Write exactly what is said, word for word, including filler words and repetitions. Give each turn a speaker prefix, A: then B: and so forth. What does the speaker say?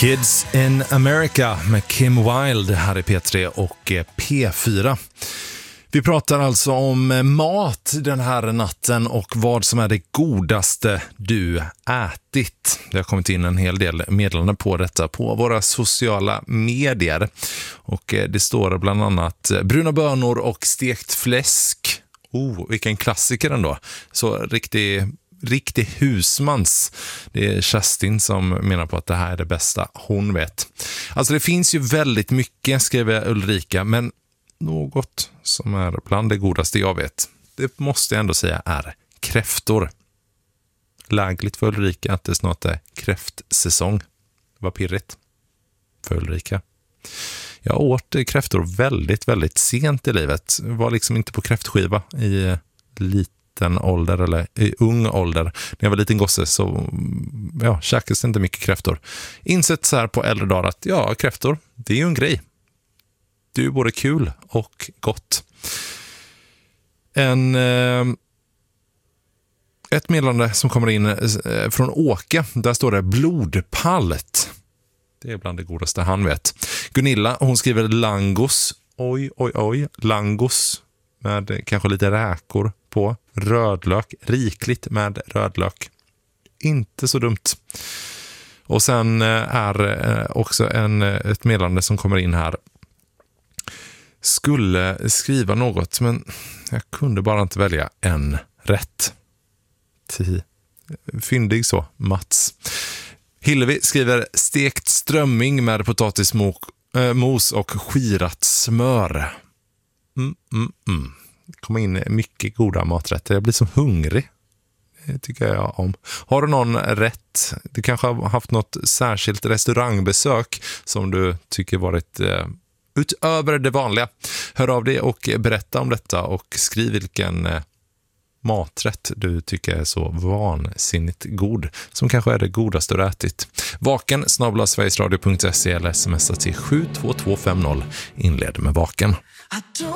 A: Kids in America med Kim Wilde här i P tre och P fyra. Vi pratar alltså om mat den här natten och vad som är det godaste du ätit. Det har kommit in en hel del meddelanden på detta på våra sociala medier. Och det står bland annat bruna bönor och stekt fläsk. Oh, vilken klassiker ändå. Så riktigt... Riktig husmans. Det är Kerstin som menar på att det här är det bästa hon vet. Alltså det finns ju väldigt mycket, skriver Ulrika, men något som är bland det godaste jag vet, det måste jag ändå säga är kräftor. Lägligt för Ulrika att det snart är kräftsäsong. Vad pirrigt för Ulrika. Jag åt kräftor väldigt, väldigt sent i livet. Var liksom inte på kräftskiva i lite en ålder eller i ung ålder. När jag var liten gosse så ja, käkades inte mycket kräftor. Insett så här på äldre dagar att ja, kräftor, det är ju en grej. Det är ju både kul och gott. En eh, ett meddelande som kommer in eh, från Åke, där står det blodpallet. Det är bland det godaste han vet. Gunilla, hon skriver langos. Oj, oj, oj. Langos med kanske lite räkor på. Rödlök, rikligt med rödlök. Inte så dumt. Och sen är också en, ett meddelande som kommer in här. Skulle skriva något, men jag kunde bara inte välja en rätt. Tio. Fyndig så, Mats. Hillevi skriver stekt strömming med potatismos och skirat smör. Mm, mm, mm. Det kommer in mycket goda maträtter. Jag blir så hungrig. Det tycker jag om. Har du någon rätt? Du kanske har haft något särskilt restaurangbesök som du tycker varit eh, utöver det vanliga. Hör av dig och berätta om detta och skriv vilken eh, maträtt du tycker är så vansinnigt god. Som kanske är det godaste du ätit. Vaken snabel-a sverigesradio punkt se eller smsa till sju två två fem noll. Inled med vaken.